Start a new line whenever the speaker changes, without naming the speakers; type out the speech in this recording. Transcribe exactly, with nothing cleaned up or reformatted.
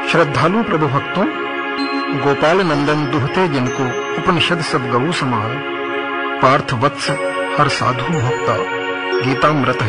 श्रद्धालु प्रभु भक्तों, गोपाल नंदन दुहते जिनको उपनिषद सब गऊ समाल, पार्थ वत्स हर साधु भोक्ता गीतामृत